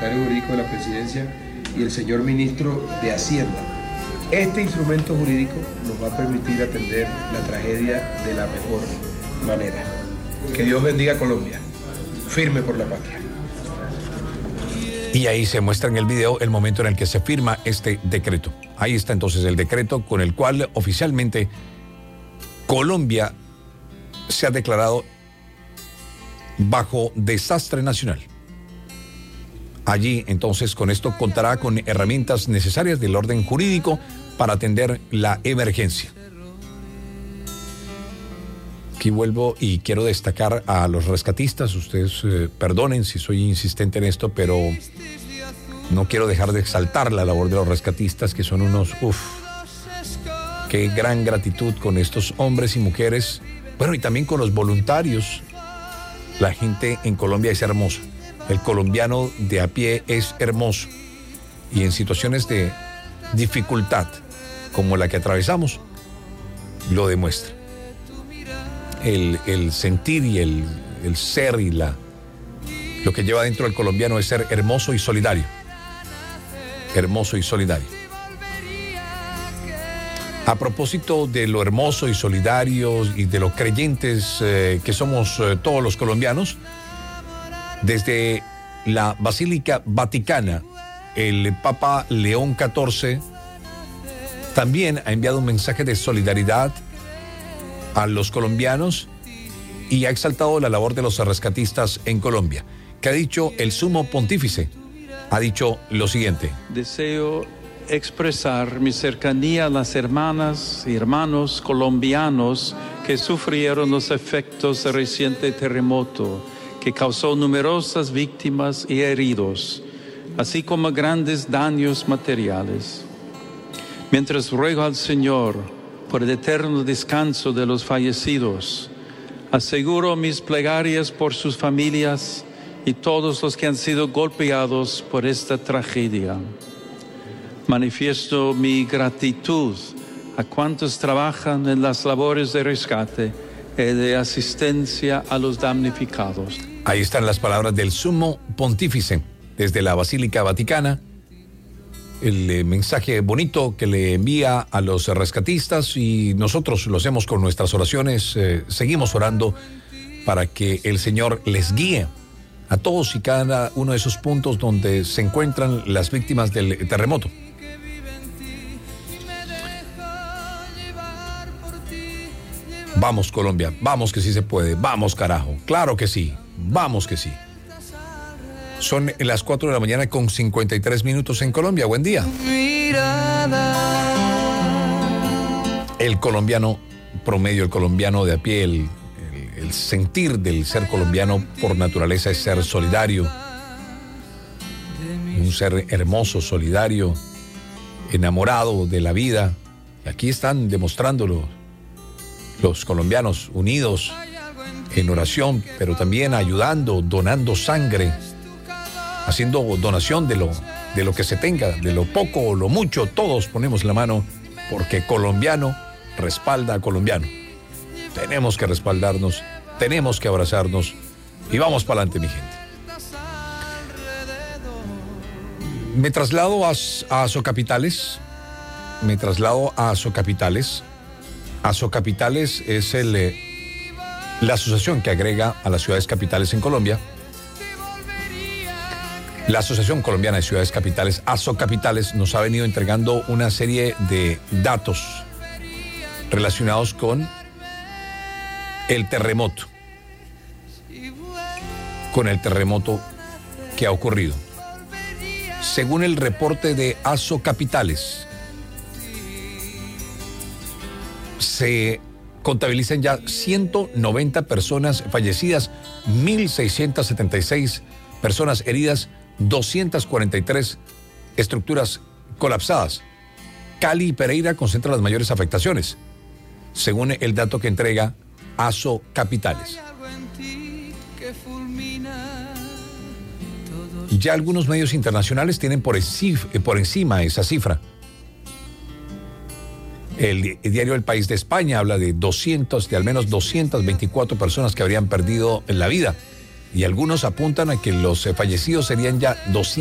secretario jurídico de la Presidencia y el señor ministro de Hacienda. Este instrumento jurídico nos va a permitir atender la tragedia de la mejor manera. Que Dios bendiga a Colombia. Firme por la patria. Y ahí se muestra en el video el momento en el que se firma este decreto. Ahí está entonces el decreto con el cual oficialmente Colombia se ha declarado bajo desastre nacional. Allí entonces con esto contará con herramientas necesarias del orden jurídico para atender la emergencia. Aquí vuelvo y quiero destacar a los rescatistas. Ustedes perdonen si soy insistente en esto, pero no quiero dejar de exaltar la labor de los rescatistas, que son unos, qué gran gratitud con estos hombres y mujeres. Bueno, y también con los voluntarios. La gente en Colombia es hermosa. El colombiano de a pie es hermoso. Y en situaciones de dificultad, como la que atravesamos, lo demuestra. El sentir y el ser y lo que lleva dentro del colombiano es ser hermoso y solidario. Hermoso y solidario. A propósito de lo hermoso y solidario y de lo creyentes que somos todos los colombianos, desde la Basílica Vaticana, el Papa León XIV también ha enviado un mensaje de solidaridad a los colombianos y ha exaltado la labor de los rescatistas en Colombia. ¿Qué ha dicho el sumo pontífice? Ha dicho lo siguiente: deseo expresar mi cercanía a las hermanas y hermanos colombianos que sufrieron los efectos del reciente terremoto que causó numerosas víctimas y heridos, así como grandes daños materiales. Mientras ruego al Señor por el eterno descanso de los fallecidos, aseguro mis plegarias por sus familias y todos los que han sido golpeados por esta tragedia. Manifiesto mi gratitud a cuantos trabajan en las labores de rescate y de asistencia a los damnificados. Ahí están las palabras del sumo pontífice desde la Basílica Vaticana. El mensaje bonito que le envía a los rescatistas, y nosotros lo hacemos con nuestras oraciones. Seguimos orando para que el Señor les guíe a todos y cada uno de esos puntos donde se encuentran las víctimas del terremoto. Vamos, Colombia, vamos que sí se puede, vamos carajo, claro que sí, vamos que sí. Son las 4 de la mañana con 53 minutos en Colombia. Buen día. El colombiano promedio, el colombiano de a pie, el sentir del ser colombiano por naturaleza es ser solidario. Un ser hermoso, solidario, enamorado de la vida. Y aquí están demostrándolo los colombianos unidos en oración, pero también ayudando, donando sangre, haciendo donación de lo que se tenga, de lo poco o lo mucho. Todos ponemos la mano porque colombiano respalda a colombiano. Tenemos que respaldarnos, tenemos que abrazarnos y vamos para adelante, mi gente. Me traslado a Azocapitales. Azocapitales es la asociación que agrega a las ciudades capitales en Colombia. La Asociación Colombiana de Ciudades Capitales, Azocapitales, nos ha venido entregando una serie de datos relacionados con el terremoto. Con el terremoto que ha ocurrido. Según el reporte de Azocapitales, se contabilizan ya 190 personas fallecidas, 1.676 personas heridas, 243 estructuras colapsadas. Cali y Pereira concentran las mayores afectaciones, según el dato que entrega Azocapitales. Ya algunos medios internacionales tienen por encima esa cifra. El diario El País de España habla de al menos 224 personas que habrían perdido la vida. Y algunos apuntan a que los fallecidos serían ya 200.